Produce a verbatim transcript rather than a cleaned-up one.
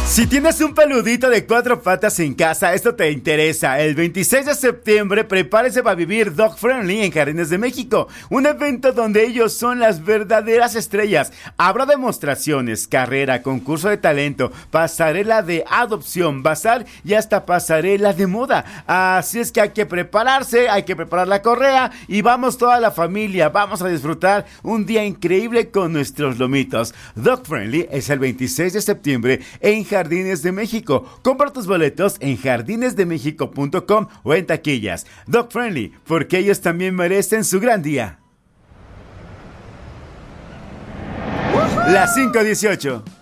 Si tienes un peludito de cuatro patas en casa, esto te interesa. El veintiséis de septiembre, prepárese para vivir Dog Friendly en Jardines de México. Un evento donde ellos son las verdaderas estrellas. Habrá demostraciones, carrera, concurso de talento, pasarela de adopción, bazar y hasta pasarela de moda. Así es que hay que prepararse, hay que preparar la correa y vamos toda la familia. Vamos a disfrutar un día increíble con nuestros lomitos. Dog Friendly es el veintiséis de septiembre en Jardines de México. Compra tus boletos en jardines de méxico punto com o en taquillas. Dog Friendly, porque ellos también merecen su gran día. Las cinco dieciocho.